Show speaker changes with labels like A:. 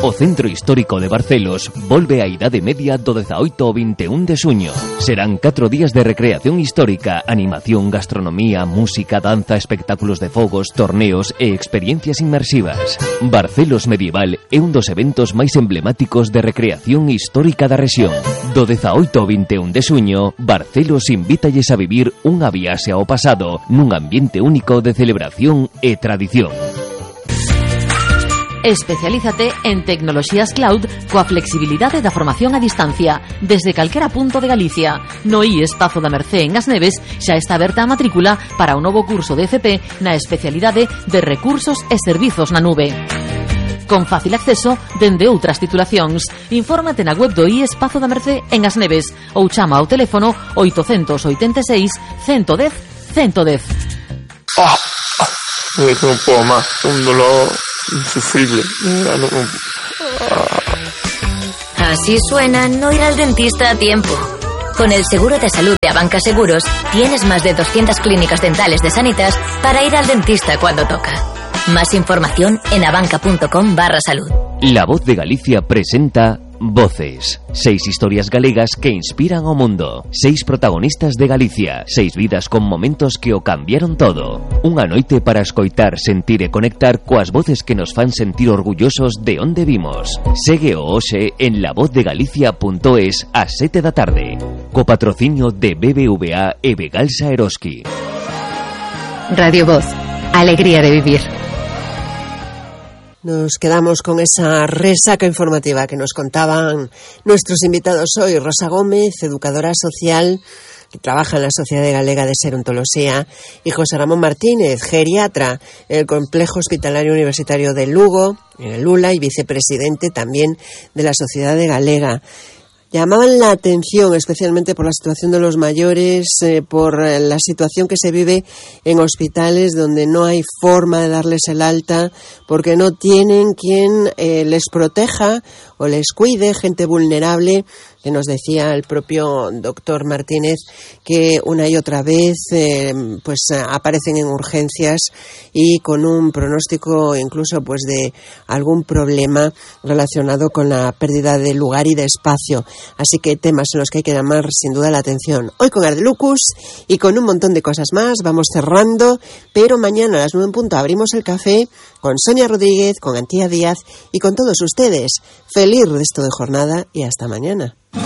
A: O Centro Histórico de Barcelos volve a Idade Media do 18 ao 21 de suño. Serán 4 días de recreación histórica, animación, gastronomía, música, danza, espectáculos de fogos, torneos e experiencias inmersivas. Barcelos Medieval é un dos eventos máis emblemáticos de recreación histórica da rexión. Do 18 ao 21 de suño, Barcelos invítalles a vivir unha viaxe ao pasado nun ambiente único de celebración e tradición.
B: Especialízate en tecnoloxías cloud coa flexibilidade da formación a distancia desde calquera punto de Galicia. No IES Pazo da Mercé en As Neves xa está aberta a matrícula para o novo curso de FP na especialidade de Recursos e Servizos na Nube. Con fácil acceso dende outras titulacións. Infórmate na web do IES Pazo da Mercé en As Neves ou chama ao teléfono 886 110 110.
C: No puedo más, un dolor insufrible.
D: Así suena no ir al dentista a tiempo. Con el seguro de salud de Abanca Seguros, tienes más de 200 clínicas dentales de Sanitas para ir al dentista cuando toca. Más información en abanca.com/salud.
A: La Voz de Galicia presenta Voces. 6 historias galegas que inspiran ao mundo. 6 protagonistas de Galicia. 6 vidas con momentos que o cambiaron todo. Unha noite para escoitar, sentir e conectar coas voces que nos fan sentir orgullosos de onde vimos. Segue o hoxe en lavozdeGalicia.es ás 7 da tarde. Co patrocinio de BBVA e Begalsa Eroski.
E: Radio Voz. Alegría de vivir.
F: Nos quedamos con esa resaca informativa que nos contaban nuestros invitados hoy. Rosa Gómez, educadora social que trabaja en la Sociedad Galega de Serontoloxía, y José Ramón Martínez, geriatra en el Complejo Hospitalario Universitario de Lugo, en el ULA, y vicepresidente también de la Sociedad Galega. Llamaban la atención especialmente por la situación de los mayores, por la situación que se vive en hospitales donde no hay forma de darles el alta porque no tienen quien les proteja o les cuide, gente vulnerable, que nos decía el propio doctor Martínez que una y otra vez aparecen en urgencias y con un pronóstico incluso de algún problema relacionado con la pérdida de lugar y de espacio. Así que temas en los que hay que llamar sin duda la atención. Hoy con Ardelucus y con un montón de cosas más vamos cerrando, pero mañana a las 9 en punto abrimos el café con Sonia Rodríguez, con Antía Díaz y con todos ustedes. Feliz resto de jornada y hasta mañana.